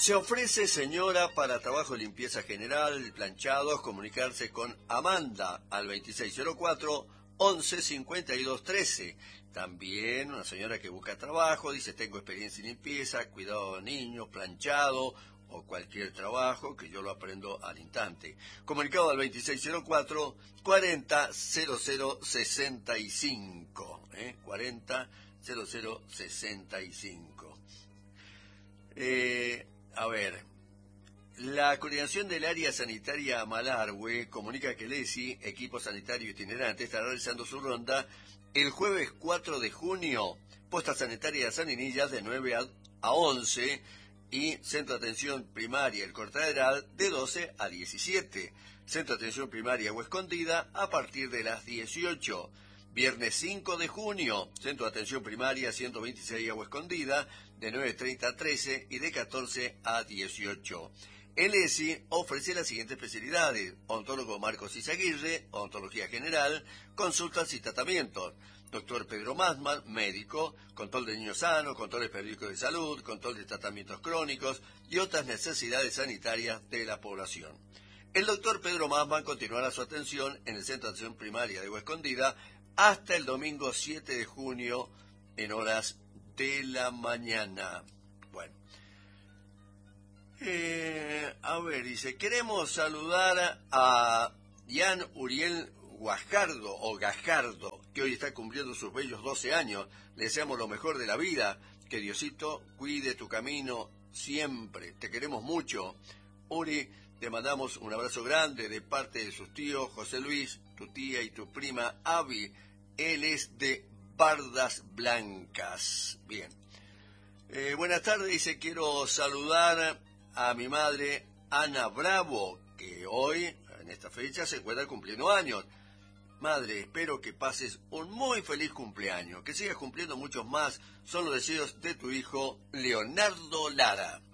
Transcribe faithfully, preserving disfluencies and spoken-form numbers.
Se ofrece, señora, para trabajo de limpieza general, planchados, comunicarse con Amanda al veintiséis cero cuatro, once cincuenta y dos trece. También una señora que busca trabajo, dice, tengo experiencia en limpieza, cuidado de niños, planchado o cualquier trabajo que yo lo aprendo al instante. Comunicado al veintiséis cero cuatro, cuarenta cero cero sesenta y cinco. ¿eh? cuarenta cero cero sesenta y cinco. Eh... A ver, la coordinación del área sanitaria Malargüe comunica que el E S I, equipo sanitario itinerante, estará realizando su ronda el jueves cuatro de junio, posta sanitaria de San Inillas de nueve a once y centro de atención primaria El Cortaderal de doce a diecisiete, centro de atención primaria Agua Escondida a partir de las dieciocho. Viernes cinco de junio, Centro de Atención Primaria ciento veintiséis Agua Escondida, de nueve treinta a trece y de catorce a dieciocho. El E S I ofrece las siguientes especialidades: odontólogo Marcos Izaguirre, odontología general, consultas y tratamientos. Doctor Pedro Masman, médico, control de niños sanos, controles periódicos de salud, control de tratamientos crónicos y otras necesidades sanitarias de la población. El doctor Pedro Masman continuará su atención en el Centro de Atención Primaria de Agua Escondida hasta el domingo siete de junio en horas de la mañana. Bueno, eh, a ver, dice, queremos saludar a Ian Uriel Guajardo, o Gajardo, que hoy está cumpliendo sus bellos doce años. Le deseamos lo mejor de la vida, que Diosito cuide tu camino siempre. Te queremos mucho. Uri, te mandamos un abrazo grande de parte de sus tíos José Luis, tu tía y tu prima Avi. Él es de Bardas Blancas. Bien. Eh, buenas tardes, dice, quiero saludar a mi madre Ana Bravo, que hoy, en esta fecha, se encuentra cumpliendo años. Madre, espero que pases un muy feliz cumpleaños, que sigas cumpliendo muchos más. Son los deseos de tu hijo Leonardo Lara.